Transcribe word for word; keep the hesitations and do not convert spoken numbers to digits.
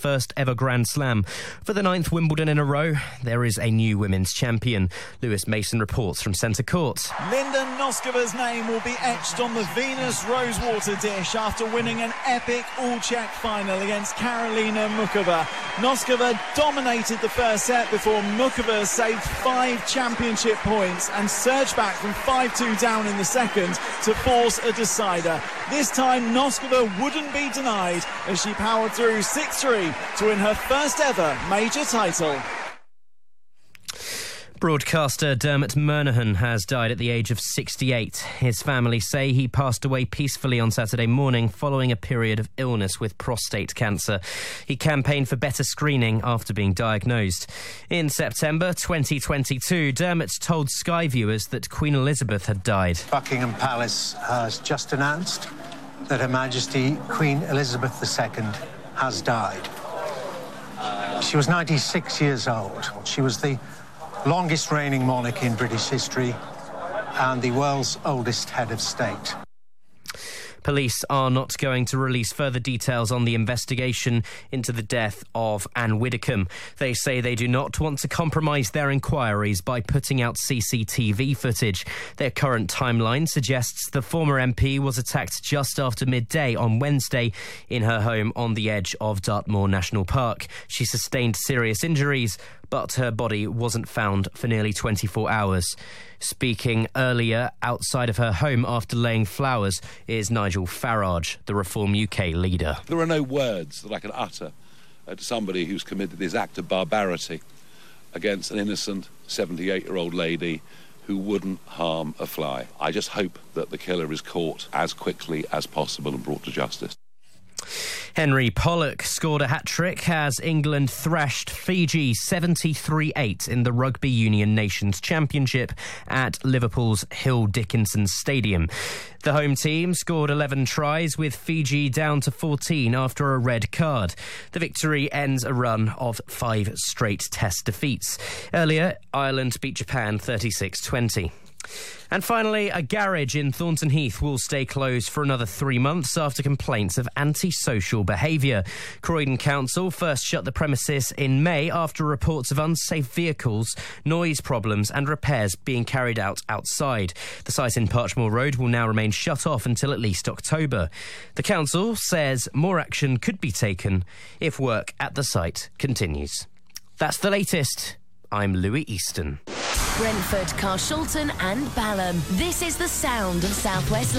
first ever Grand Slam. For the ninth Wimbledon in a row, there is a new women's champion. Lewis Mason reports from Centre Court. Linda Noskova's name will be etched on the Venus Rosewater dish after winning an epic all-Czech final against Karolina Muchova. Noskova dominated the first set before Muchova saved five championship points and surged back from five two down in the second to force a decider. This time Noskova wouldn't be denied as she powered through six three to win her first ever major title. Broadcaster Dermot Murnaghan has died at the age of sixty-eight. His family say he passed away peacefully on Saturday morning following a period of illness with prostate cancer. He campaigned for better screening after being diagnosed. In September twenty twenty-two, Dermot told Sky viewers that Queen Elizabeth had died. Buckingham Palace has just announced that Her Majesty Queen Elizabeth the Second has died. She was ninety-six years old. She was the longest reigning monarch in British history and the world's oldest head of state. Police are not going to release further details on the investigation into the death of Anne Widdecombe. They say they do not want to compromise their inquiries by putting out C C T V footage. Their current timeline suggests the former M P was attacked just after midday on Wednesday in her home on the edge of Dartmoor National Park. She sustained serious injuries, but her body wasn't found for nearly twenty-four hours. Speaking earlier outside of her home after laying flowers is Nigel Farage, the Reform U K leader. There are no words that I can utter uh, to somebody who's committed this act of barbarity against an innocent seventy-eight-year-old lady who wouldn't harm a fly. I just hope that the killer is caught as quickly as possible and brought to justice. Henry Pollock scored a hat-trick as England thrashed Fiji seventy-three eight in the Rugby Union Nations Championship at Liverpool's Hill Dickinson Stadium. The home team scored eleven tries with Fiji down to fourteen after a red card. The victory ends a run of five straight Test defeats. Earlier, Ireland beat Japan thirty-six twenty. And finally, a garage in Thornton Heath will stay closed for another three months after complaints of antisocial behaviour. Croydon Council first shut the premises in May after reports of unsafe vehicles, noise problems and repairs being carried out outside. The site in Parchmore Road will now remain shut off until at least October. The council says more action could be taken if work at the site continues. That's the latest. I'm Louis Easton. Brentford, Carshalton and Balham. This is the sound of South West